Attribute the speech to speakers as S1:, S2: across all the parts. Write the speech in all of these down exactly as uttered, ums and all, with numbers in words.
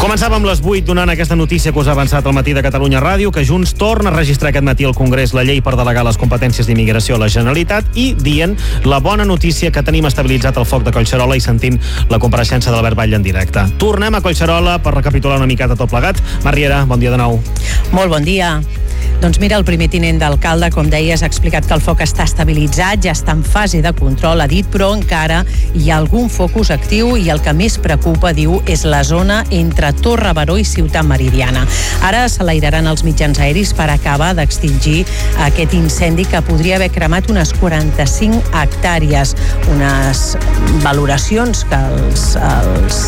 S1: Començàvem les vuit donant aquesta notícia que us ha avançat al matí de Catalunya Ràdio, que Junts torna a registrar aquest matí al Congrés la llei per delegar les competències d'immigració a la Generalitat i dient la bona notícia que tenim estabilitzat el foc de Collserola i sentint la compareixença d'Albert Batlle en directe. Tornem a Collserola per recapitular una miqueta tot plegat. Mar Riera, bon dia de nou.
S2: Molt bon dia. Doncs mira, el primer tinent d'alcalde, com deies, ha explicat que el foc està estabilitzat, ja està en fase de control, ha dit, però encara hi ha algun focus actiu i el que més preocupa, diu, és la zona entre Torre Baró i Ciutat Meridiana. Ara s'allairaran els mitjans aeris per acabar d'extingir aquest incendi que podria haver cremat unes quaranta-cinc hectàrees. Unes valoracions que els... els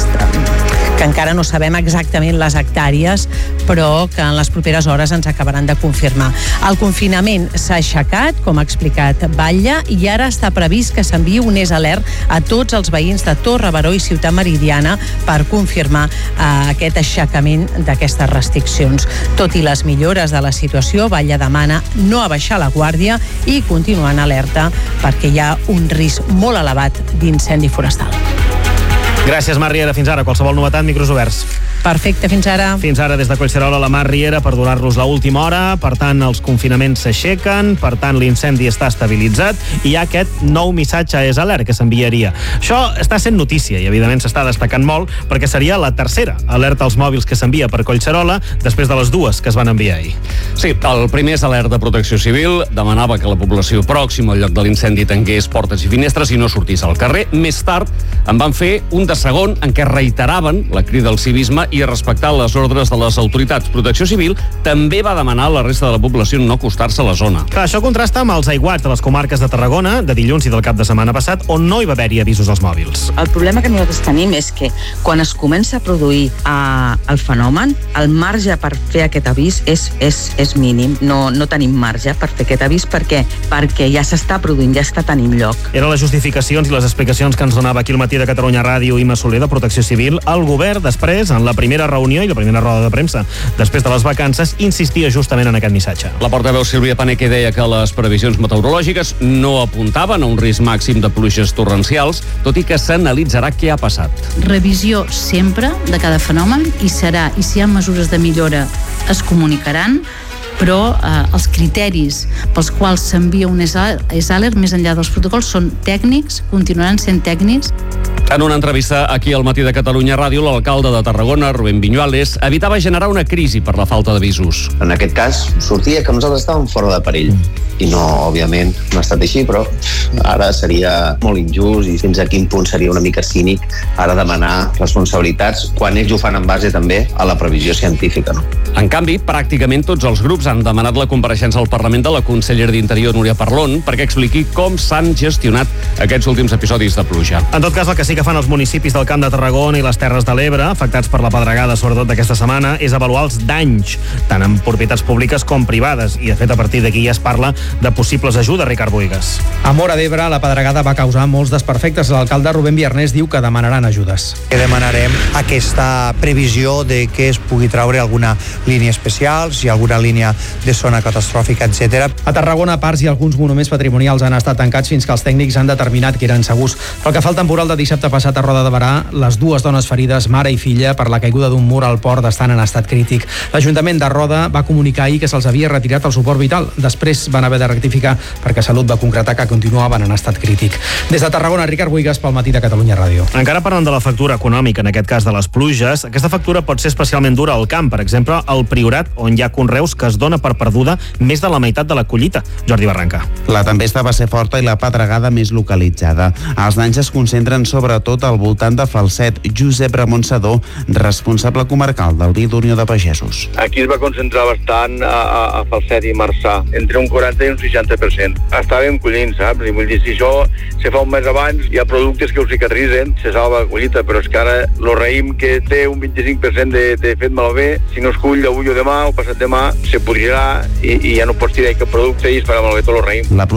S2: que encara no sabem exactament les hectàrees, però que en les properes hores ens acabaran de confirmar. El confinament s'ha aixecat, com ha explicat Batlle, i ara està previst que s'enviï un és alert a tots els veïns de Torre Baró i Ciutat Meridiana per confirmar eh, aquest aixecament d'aquestes restriccions. Tot i les millores de la situació, Batlle demana no abaixar la guàrdia i continuar en alerta perquè hi ha un risc molt elevat d'incendi forestal.
S1: Gràcies, Mar Riera. Fins ara. Qualsevol novetat, micros oberts.
S2: Perfecte, fins ara.
S1: Fins ara, des de Collserola, la Mar Riera per donar-los l'última hora. Per tant, els confinaments s'aixequen, per tant, l'incendi està estabilitzat i hi ha aquest nou missatge és alert que s'enviaria. Això està sent notícia i, evidentment, s'està destacant molt perquè seria la tercera alerta als mòbils que s'envia per Collserola després de les dues que es van enviar ahir.
S3: Sí, el primer és alert de Protecció Civil. Demanava que la població pròxima al lloc de l'incendi tanqués portes i finestres i no sortís al carrer. Més tard en van fer un de segon en què reiteraven la crida al civisme i a respectar les ordres de les autoritats. Protecció Civil també va demanar a la resta de la població no acostar-se a la zona.
S1: Clar, això contrasta amb els aiguats de les comarques de Tarragona de dilluns i del cap de setmana passat, on no hi va haver-hi avisos als mòbils.
S4: El problema que nosaltres tenim és que quan es comença a produir uh, el fenomen, el marge per fer aquest avís és, és, és mínim. No, no tenim marge per fer aquest avís perquè, perquè ja s'està produint, ja està tenint lloc.
S1: Eren les justificacions i les explicacions que ens donava aquí al matí de Catalunya Ràdio Imma Soler de Protecció Civil. El govern, després, en la primera reunió i la primera roda de premsa després de les vacances, insistia justament en aquest missatge.
S3: La portaveu Sílvia Paneque deia que les previsions meteorològiques no apuntaven a un risc màxim de pluges torrencials, tot i que s'analitzarà què ha passat.
S5: Revisió sempre de cada fenomen i serà, i si hi ha mesures de millora es comunicaran, però eh, els criteris pels quals s'envia un és alert més enllà dels protocols són tècnics, continuaran sent tècnics.
S3: En una entrevista aquí al matí de Catalunya Ràdio, l'alcalde de Tarragona, Rubén Viñuales, evitava generar una crisi per la falta d'avisos.
S6: En aquest cas, sortia que nosaltres estàvem fora de perill. I no, òbviament, no ha estat així, però ara seria molt injust i fins a quin punt seria una mica cínic ara demanar responsabilitats quan ells ho fan en base també a la previsió científica. No?
S3: En canvi, pràcticament tots els grups han demanat la compareixença al Parlament de la consellera d'Interior, Núria Parlon, perquè expliqui com s'han gestionat aquests últims episodis de pluja.
S1: En tot cas, el que sí que fan els municipis del Camp de Tarragona i les Terres de l'Ebre, afectats per la pedregada, sobretot d'aquesta setmana, és avaluar els danys, tant en propietats públiques com privades. I, de fet, a partir d'aquí ja es parla de possibles ajudes, Ricard Boigas.
S7: A Móra d'Ebre, la pedregada va causar molts desperfectes. L'alcalde Rubén Viarnés diu que demanaran ajudes.
S8: Que demanarem aquesta previsió de que es pugui traure alguna línia especial, si hi ha alguna línia de zona catastròfica, etcètera.
S7: A Tarragona, parcs i alguns monuments patrimonials han estat tancats fins que els tècnics han determinat que eren segurs. Pel que fa al temporal de dissabte passat a Roda de Berà, les dues dones ferides, mare i filla, per la caiguda d'un mur al port estan en estat crític. L'Ajuntament de Roda va comunicar ahir que se'ls havia retirat el suport vital. Després van haver de rectificar perquè Salut va concretar que continuaven en estat crític. Des de Tarragona, Ricard Boigas pel matí de Catalunya Ràdio.
S1: Encara parlant de la factura econòmica, en aquest cas de les pluges, aquesta factura pot ser especialment dura al camp. Per exemple, al Priorat, on hi ha conreus que es dona per perduda més de la meitat de la collita. Jordi Barranca.
S9: La tempesta va ser forta i la pedregada més localitzada. Els danys es concentren sobretot al voltant de Falset. Josep Ramon Sadó, responsable comarcal del Vi d'Unió de Pagesos.
S10: Aquí es va concentrar bastant a, a, a Falset i Marçà, entre un quaranta i un seixanta per cent. Estàvem collint, saps? I vull dir, si això se fa un mes abans, hi ha productes que ho cicatritzen, se salva la collita, però és que ara el raïm que té un vint-i-cinc per cent de, de fet malbé, si no es cull avui o demà o passat demà, se podrirà i, i ja no pots tirar aquest producte i es farà malbé tot el raïm.
S9: La